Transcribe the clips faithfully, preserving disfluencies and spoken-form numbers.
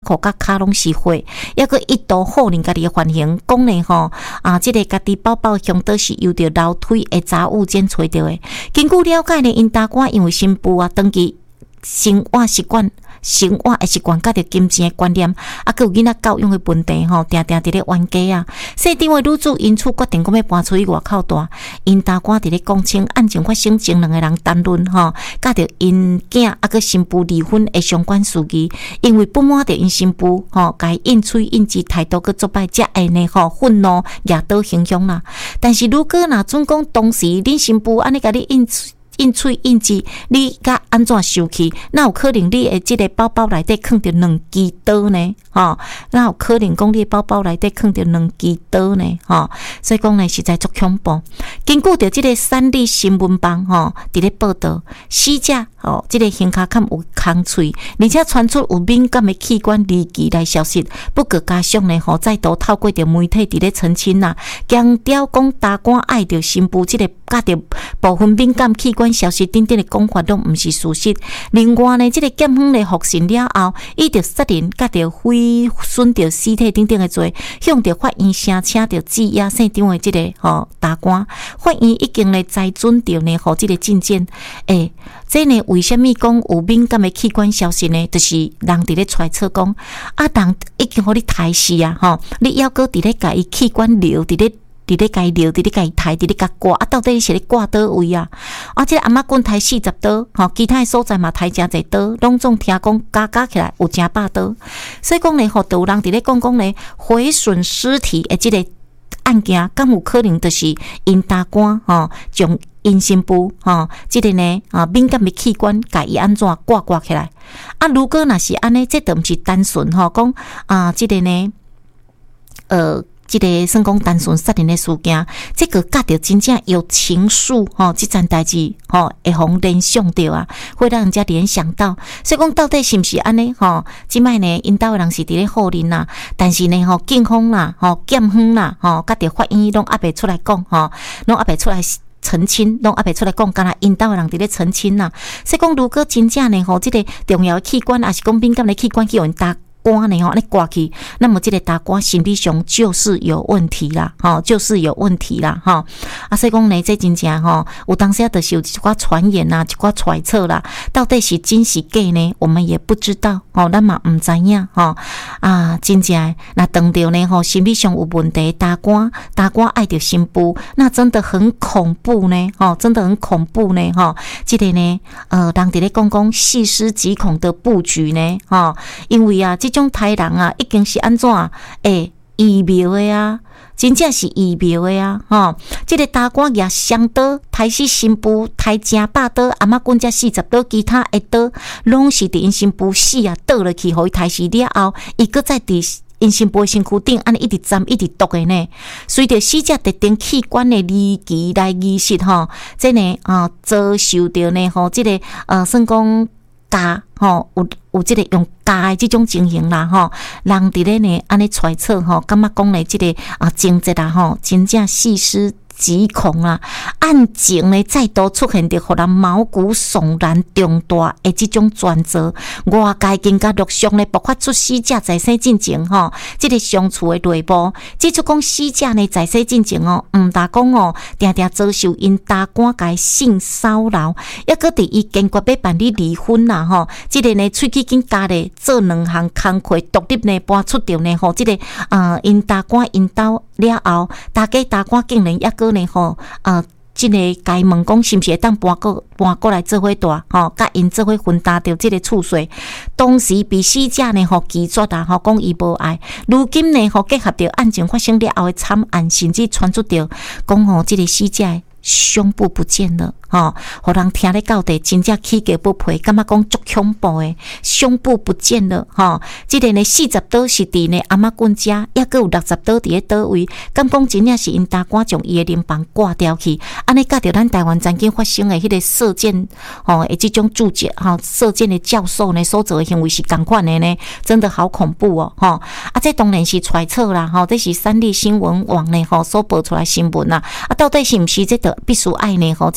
裤甲骹拢是血，抑个一度否认家己的犯行，讲呢吼啊，即、这个家己包包凶刀是由着楼梯的杂物间找到的。根据了解呢，因大官因为新妇啊，长期生活习惯。生活的习惯，甲着金钱的观念，啊，佮有囡仔教育的问题吼，定定伫咧冤家啊。市长的女主因此决定讲要搬出去外口住，因大官伫咧讲清案情发生前两个人谈论吼，甲着因囝啊佮新妇离婚的相关事宜，因为不满着因新妇吼，甲伊应喙应舌态度佮作歹，才会呢吼愤怒压倒形象啦。但是如果若准讲当时恁新妇安尼甲你应喙。应喙应舌，你甲安怎受气？那有可能你的即个包包内底放着两支刀呢？吼，那有可能讲你的包包内底放着两支刀呢？吼，所以讲呢，实在足恐怖。根据着即个三立新闻网吼，伫咧报道，死者吼，即、这个胸骹坎有空喙，而且传出有敏感的器官离奇来消息。不过加上呢，吼再度透过着媒体伫咧澄清啦，强调讲大官爱着新妇即、这个甲着部分敏感器官消息等等的讲法都毋是事实。另外呢，即、这个检方咧复审了后，伊着杀人、甲着毁损着尸体等等的罪，向着法院申请着羁押现场的即、这个吼大官。法院已经咧裁准着呢，互即个进监。诶，这呢为虾米讲有敏感的器官消息呢？就是人伫咧揣测讲，啊，人已经互你抬死啊，吼，你要搁伫咧甲伊器官留伫咧。伫咧家留，伫咧家抬，伫咧家挂，啊，到底你是咧挂倒位啊？啊，即、這個阿嬷棍抬四十刀，吼，其他的所在嘛抬真侪刀，拢总聽講加加起來有成百刀。所以講咧，吼，有人伫咧講講咧，毀損屍體的即個案件，敢有可能就是因大官吼，將因新婦吼，即、這個呢啊敏感的器官，甲伊安怎掛掛起來？啊，如果若是安尼，這都毋是單純吼講啊，即、這個呢，呃。即個算講單純殺人的事件，這個甲着真正有情緒吼，即件代志吼會互聯想到啊，會讓人家聯想到。所以講到底是毋是安尼吼？即擺呢，因兜的人是佇咧好人啦，但是呢吼，警方啦吼，檢方啦吼，甲着法院攏還袂出來講吼，攏還袂出來澄清，攏還袂出來講，敢若因兜的人佇咧澄清啦。所以講，如果真正呢吼，即個重要的器官，還是講敏感的器官去用打。官呢吼，你掛去，那麼這個大官心理上就是有問題啦，吼，就是有問題啦，吼。啊，所以講呢，這真正吼，有當時就是有一寡傳言啦，一寡揣測啦，到底是真是假呢？我們也不知道，吼，咱嘛唔知影，吼。啊，真正那當着呢，吼，心理上有問題，大官大官愛着新婦，那真的很恐怖呢，吼，真的很恐怖呢，吼。這個呢，呃，人哋咧講講細思極恐的佈局呢，吼，因為啊，這種台人啊，已經是安怎誒異妙的啊，真正是異妙的啊！吼，即、這個大官也雙刀抬死新婦，抬成百刀，阿嬷棍才四十刀，其他的刀攏是佇因新婦死啊倒落去，互伊抬死了後，伊閣再佇因新婦身軀頂安尼一直斬一直剁的呢。隨着死者特定器官的離奇來儀式吼，即呢啊遭受到呢吼，即、這個呃算講。加吼有有即個用加的即種情形啦吼，人佇咧呢安尼揣測吼，感覺講咧即個啊情節啦吼，真正細思極恐啊！案情呢再度出現着，互人毛骨悚然重大的即種轉折，外界更加陸續呢爆發出死者在生進前吼，即個相處的內部，指出講死者呢在生進前哦，毋但講哦，定定遭受因大官甲性騷擾，抑閣佇伊堅決要辦理離婚啦吼，即個呢喙齒緊加咧做兩項工課獨立呢搬出着呢吼，即個啊因大官因兜了後，大家大官竟然抑閣呢吼啊。即個該問講是毋是會當搬過搬過來做伙住吼，甲因做伙分擔着即個厝稅。當時被死者呢吼拒絕啊，吼講伊無愛。如今呢吼結合着案情發生了後的慘案，甚至傳出着講吼即個死者胸部不見了。吼，互人聽咧到底真正起價不賠，感覺講足恐怖誒，胸部不見了，吼，即個呢四十刀是佇呢阿嬷棍遮，抑閣有六十刀佇咧倒位，敢講真正是因大官將伊誒靈房掛掉去，安尼甲着咱台灣曾經發生誒迄個射箭，吼，誒即種注解，吼，射箭誒教授呢所做誒行為是同款誒呢，真的好恐怖哦，吼，啊，這當然是揣測啦，吼，這是三立新聞網呢，吼所報出來新聞啦，啊，到底是毋是這個必須愛呢，吼，即個。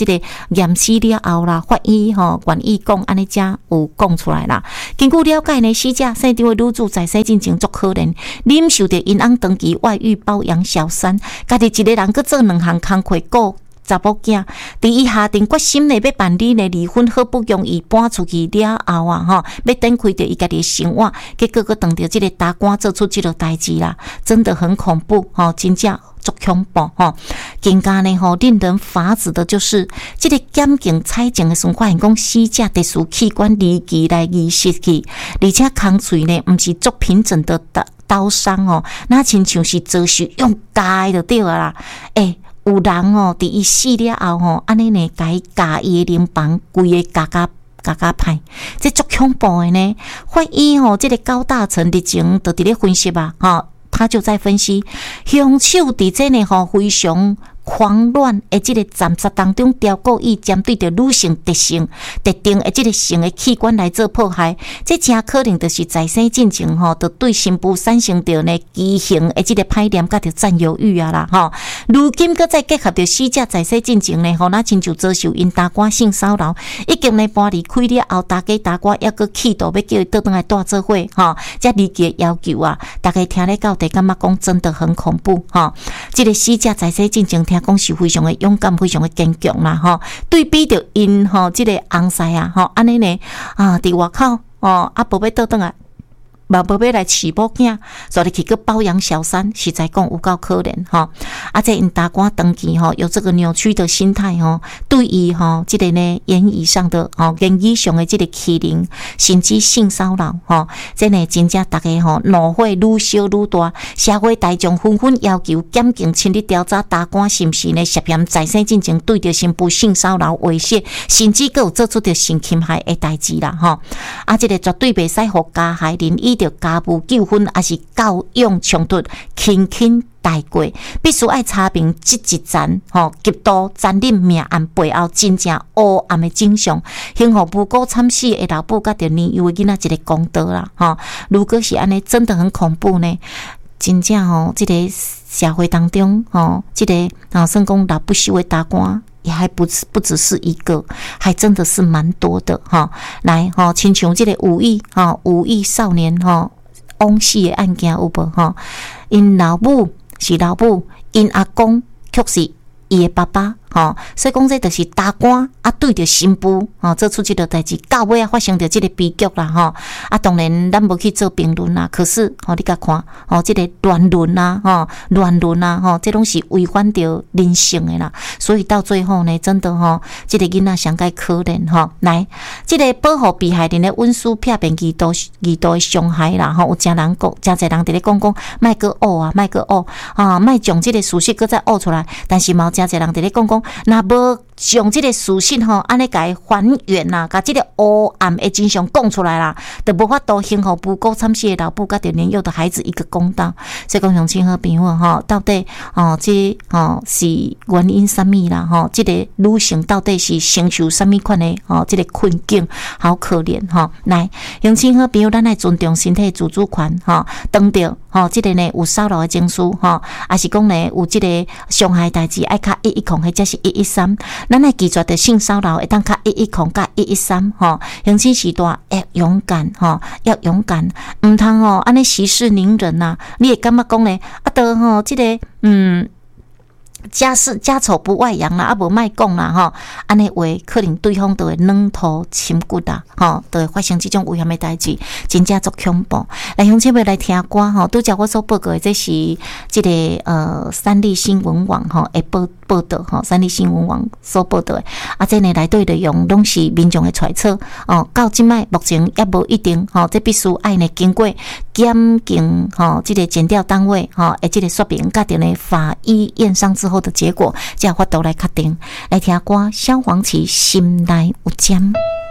验尸了后啦，法医吼愿意讲安尼才有讲出来啦。根据了解呢，死者姓张的女子在生进前足可怜，忍受着因翁长期外遇包养小三，家己一个人搁做两项工课顾查某囝，伫伊下定决心呢要办理呢离婚，好不容易搬出去了后啊，吼，要展开着伊家己的生活，结果搁当着即个大官做出即个代志啦，真的很恐怖吼，真正足恐怖吼。更加呢吼，令人发指的就是即个检警采证的时候，发现讲死者特殊器官离奇来移失去，而且空喙呢毋是足平整的刀刀伤哦，那亲像是遭受用夹的就对了啦，诶、欸。有人哦，伫伊死了后吼，安尼呢，甲伊夹伊的灵房，规个夹夹夹夹歹，这足恐怖的呢。法医吼，这个高大成日前就伫咧分析啊，吼，他就在分析，凶手伫这呢吼非常狂乱的这个斩杀当中，调故意针对着女性特性特定的这个性的器官来做迫害，这真可能就是在生进前吼，就对新妇产生着呢畸形的这个歹念，甲着占有欲啊啦吼。如今搁再结合着死者在生进前呢，吼，那亲像遭受因大官性骚扰，已经呢搬离开了后，大家大官抑搁企图要叫伊倒转来大做伙吼，这离奇的要求啊，大家听咧到底感觉讲真的很恐怖吼。这个死者在生进前。听讲是非常的勇敢，非常的坚强啦，吼！对比着因吼，即个翁婿啊，吼，安尼呢啊，伫外口哦，啊，无要倒转来，嘛无要来饲某囝，所以去个包养小三，实在讲有够可怜吼。啊，这因大官长期吼有这个扭曲的心态吼，对于吼即个呢言语上的吼言语上的即个欺凌，甚至性骚扰吼，这呢真正大家吼怒火愈烧愈大，社会大众纷纷要求检警亲力调查大官是不是呢涉嫌在生进前对着新妇性骚扰威胁，甚至佫有做出着性侵害的代志啦吼。啊，这个绝对袂使互加害人以着家务纠纷还是教养冲突轻轻带过，必须爱查明这一层吼极度残忍命案背后真正黑暗的真相，幸福无辜惨死的老母甲着年幼的囡仔一个公道啦吼。如果是安尼，真的很恐怖呢。真正吼，这个社会当中吼，这个啊，算讲老不休的大官。也还不是不只是一个，还真的是蛮多的哈。来哈，亲像这个五亿哈，五亿少年哈，枉死的案件有无哈？因老母是老母，因阿公却是伊的爸爸。吼，所以讲这就是大官啊，对着新妇吼做出这个代志，到尾啊发生着这个悲剧啦吼。啊，当然咱无去做评论啦，可是吼，你甲看吼，这个乱伦啦吼，乱伦啦吼，这拢是违反着人性的啦。所以到最后呢，真的吼，这个囡仔上该可怜吼。来，这个保护被害人的温书片面二度二度的伤害啦吼，有真人讲，真侪人伫咧讲讲，莫个恶啊，莫个恶啊，莫将这个事实搁再恶出来。但是嘛，有真侪人伫咧讲讲。那无将这个事实吼，安尼甲伊还原啦，甲这个黑暗的真相讲出来啦，就无法度幸福无辜惨死的老母甲着年幼的孩子一个公道。所以讲，乡亲好朋友吼，到底哦，这哦是原因啥物啦？吼，这个女性到底是承受啥物款的哦？这个困境好可怜吼。来，乡亲好朋友，咱来尊重身体自主权吼，当着吼，这个呢有骚扰的情绪吼，还是讲呢有这个伤害代志，爱卡一一控或者是一一三。咱来拒绝的性骚扰，会当卡一一控加一一三吼，乡亲时代要勇敢吼，要勇敢，唔通吼安尼息事宁人呐、啊？你会感觉讲呢？啊，得吼，这个嗯。家事家丑不外扬啦，啊无卖讲啦吼，安尼话可能对方都会软土深骨啦，吼，都会发生这种危险的代志，真正足恐怖。来，乡亲们来听歌吼，拄则我所报告的，这是这个呃三立新闻网吼会报报道吼，三立新闻网所报道的，啊，这呢内底内容拢是民众的揣测哦，到即摆目前也无一定吼，这必须爱呢经过检警吼，这个检调单位吼，诶，这个说明甲着呢法医验伤之后。后的结果，才有法度来确定。来听歌，萧煌奇心内有针。